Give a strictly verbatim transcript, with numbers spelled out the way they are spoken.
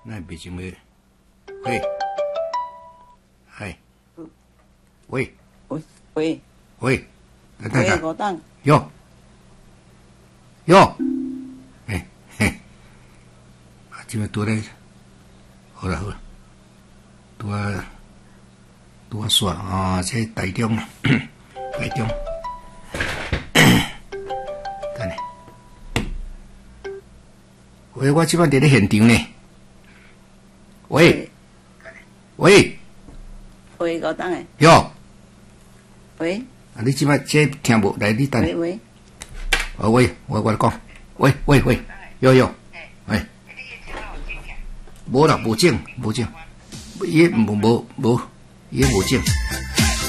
那北京没，喂，嗨，喂， 喂喂喂，来喂， 来五档， 哟哟，嘿嘿，啊，这边多嘞，好了好了，多多耍啊，这台中啊，台中，等下，喂，我这边在咧现场呢。喂，喂， 喂五档诶， 哟， 喂啊，你即摆这听无？来，你等。 喂喂， 哦喂，我我来讲，喂喂喂，哟哟，喂，无啦，无整，无整，伊无无无，伊无整。